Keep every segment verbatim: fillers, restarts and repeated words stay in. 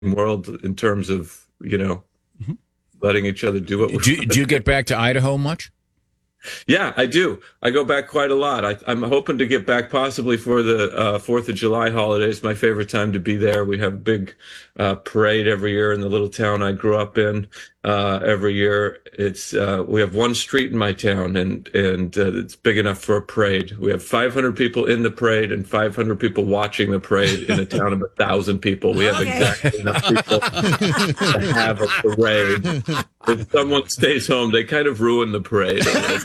world in terms of, you know, letting each other do what we do. You, do you get back to Idaho much? Yeah, I do. I go back quite a lot. I, I'm hoping to get back possibly for the uh, Fourth of July holidays. My favorite time to be there. We have a big uh, parade every year in the little town I grew up in. Uh, every year, it's uh, we have one street in my town, and and uh, it's big enough for a parade. We have five hundred people in the parade and five hundred people watching the parade in a town of a thousand people. We have Okay. exactly enough people to have a parade. If someone stays home, they kind of ruin the parade.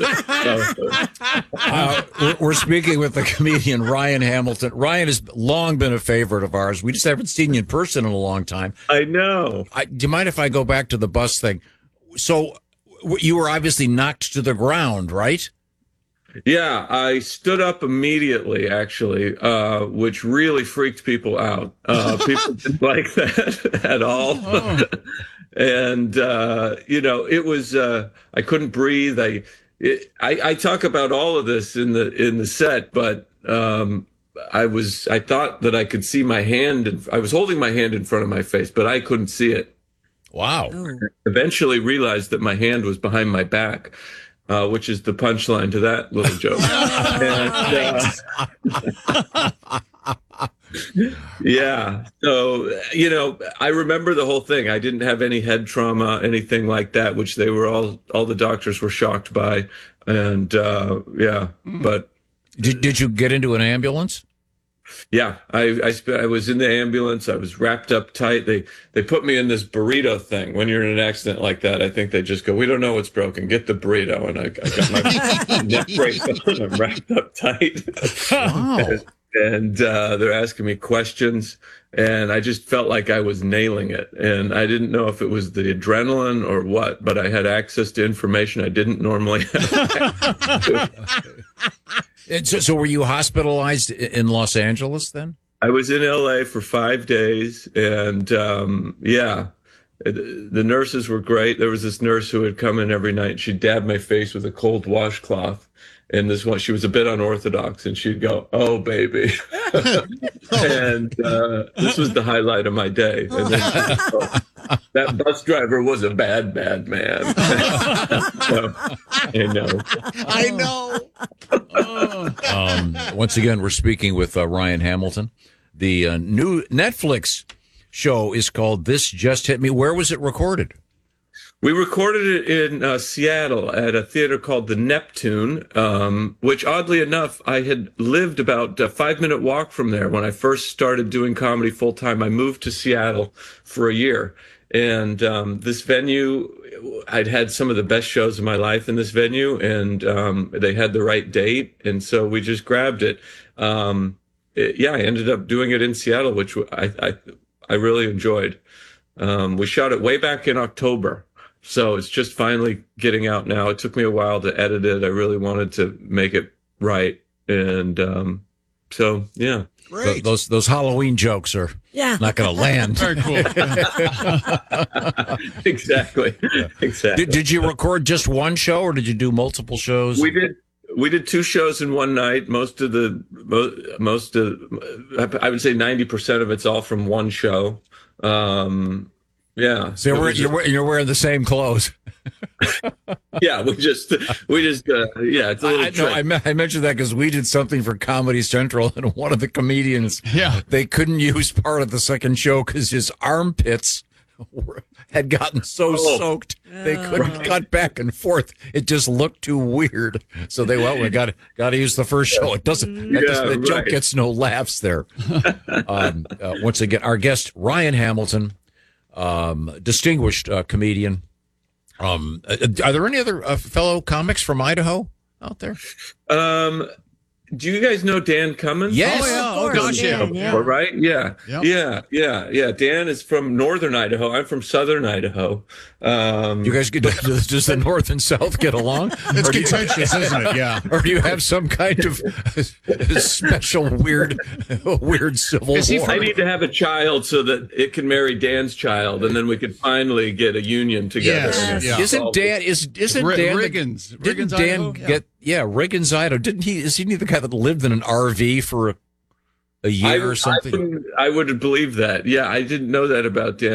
Uh, we're, we're speaking with the comedian Ryan Hamilton. Ryan has long been a favorite of ours. We just haven't seen you in person in a long time. I know. I, do you mind if I go back to the bus thing? So w- you were obviously knocked to the ground, right? Yeah, I stood up immediately, actually, uh, which really freaked people out. Uh, people didn't like that at all. Oh. And, uh, you know, it was, uh, I couldn't breathe. I, it, I, I talk about all of this in the, in the set, but, um, I was, I thought that I could see my hand. And I was holding my hand in front of my face, but I couldn't see it. Wow. Oh. Eventually realized that my hand was behind my back, uh, which is the punchline to that little joke. and, uh, yeah. So, you know, I remember the whole thing. I didn't have any head trauma, anything like that, which they were all, all the doctors were shocked by. And, uh, yeah, but. Did, did you get into an ambulance? Yeah, I, I, sp- I was in the ambulance. I was wrapped up tight. They, they put me in this burrito thing. When you're in an accident like that, I think they just go, "We don't know what's broken. Get the burrito." And I, I got my neck brace on. I'm wrapped up tight. Wow. and uh, they're asking me questions, and I just felt like I was nailing it. And I didn't know if it was the adrenaline or what, but I had access to information I didn't normally have. And so, so were you hospitalized in Los Angeles then? I was in L A for five days, and um, yeah, the nurses were great. There was this nurse who would come in every night, and she'd dab my face with a cold washcloth. And this one, she was a bit unorthodox, and she'd go, "Oh, baby." and uh, this was the highlight of my day. And then she'd go, "That bus driver was a bad, bad man." So, I know. I know. Um, once again, we're speaking with uh, Ryan Hamilton. The uh, new Netflix show is called This Just Hit Me. Where was it recorded? We recorded it in uh, Seattle at a theater called the Neptune, um, which oddly enough, I had lived about a five minute walk from there when I first started doing comedy full time. I moved to Seattle for a year. And um, this venue, I'd had some of the best shows of my life in this venue, and um, they had the right date. And so we just grabbed it. Um, it yeah, I ended up doing it in Seattle, which I, I, I really enjoyed. Um, we shot it way back in October. So it's just finally getting out now. It took me a while to edit it. I really wanted to make it right. And um, so, yeah. Th- those those Halloween jokes are Yeah. not going to land. Very cool. exactly. Exactly. Did, did you record just one show, or did you do multiple shows? We did. We did two shows in one night. Most of the mo- most of I would say ninety percent of it's all from one show. Um, yeah. So you're, It wearing- was you're, wearing- you're wearing the same clothes. Yeah, we just, we just, uh, yeah, it's a little I, I, no, trick. I, me- I mentioned that because we did something for Comedy Central, and one of the comedians, Yeah. they couldn't use part of the second show because his armpits were, had gotten so Oh. soaked they couldn't cut back and forth. It just looked too weird. So they well, we got got to use the first show. It doesn't. That, Yeah, doesn't the joke right. gets no laughs there. um, uh, once again, our guest Ryan Hamilton, um, distinguished uh, comedian. Um, uh, are there any other uh, fellow comics from Idaho out there? Um, do you guys know Dan Cummins? Yes. Oh, yeah. Of Oh, course, gosh, yeah. Dan, yeah. All right. Yeah. Yep. Yeah. Yeah. Yeah. Dan is from northern Idaho. I'm from southern Idaho. Um, You guys get does, does the North and South get along? It's or, do you, contentious, isn't it? Yeah. or do you have some kind of special weird, weird civil Is he war? I need to have a child so that it can marry Dan's child, and then we could finally get a union together. Yes, yeah. Isn't Dan is isn't Ri- Dan the- Riggins. didn't Riggins, Dan Idaho? Yeah. get yeah Riggins Idaho? Didn't he? Isn't he the guy that lived in an R V for a, a year I, or something? I, wouldn't- I would believe that. Yeah, I didn't know that about Dan.